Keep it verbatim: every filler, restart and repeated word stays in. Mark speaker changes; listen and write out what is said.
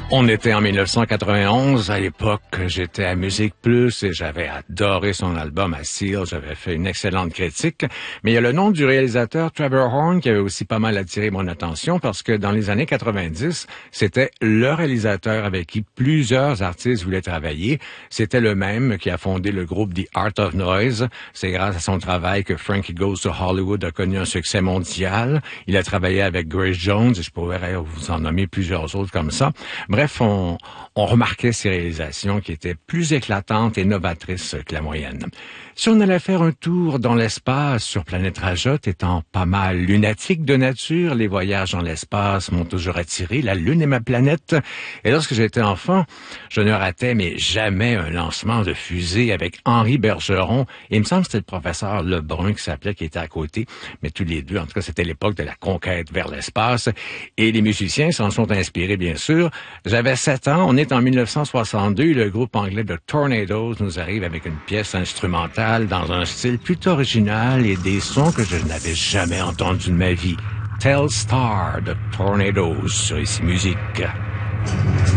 Speaker 1: On était en mille neuf cent quatre-vingt-onze. À l'époque, j'étais à Musique Plus et j'avais adoré son album à Seal. J'avais fait une excellente critique. Mais il y a le nom du réalisateur Trevor Horn qui avait aussi pas mal attiré mon attention parce que dans les années quatre-vingt-dix, c'était le réalisateur avec qui plusieurs artistes voulaient travailler. C'était le même qui a fondé le groupe The Art of Noise. C'est grâce à son travail que Frankie Goes to Hollywood a connu un succès mondial. Il a travaillé avec Grace Jones et je pourrais vous en nommer plusieurs autres comme ça. Bref, on, on remarquait ses réalisations qui étaient plus éclatantes et novatrices que la moyenne. Si on allait faire un tour dans l'espace sur Planète Rajot, étant pas mal lunatique de nature, les voyages dans l'espace m'ont toujours attiré. La Lune est ma planète. Et lorsque j'étais enfant, je ne ratais mais jamais un lancement de fusée avec Henri Bergeron. Et il me semble que c'était le professeur Lebrun qui s'appelait, qui était à côté. Mais tous les deux, en tout cas, c'était l'époque de la conquête vers l'espace. Et les musiciens s'en sont inspirés, bien sûr. J'avais sept ans, on est en mille neuf cent soixante-deux, le groupe anglais de Tornadoes nous arrive avec une pièce instrumentale dans un style plutôt original et des sons que je n'avais jamais entendus de ma vie. Telstar de Tornadoes sur Ici Musique.